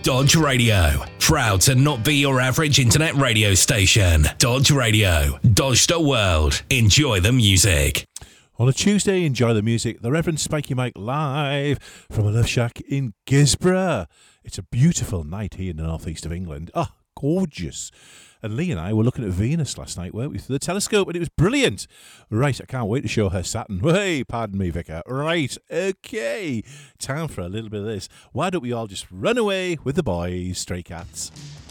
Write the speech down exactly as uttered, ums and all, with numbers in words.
Dodge Radio. Proud to not be your average internet radio station. Dodge Radio. Dodge the world. Enjoy the music. On a Tuesday, enjoy the music. The Reverend Spiky Mike live from a Love Shack in Gisborough. It's a beautiful night here in the northeast of England. Oh, gorgeous. And Lee and I were looking at Venus last night, weren't we, through the telescope, and it was brilliant. Right, I can't wait to show her Saturn. Hey, pardon me, Vicar. Right, okay. Time for a little bit of this. Why don't we all just run away with the boys, Stray Cats?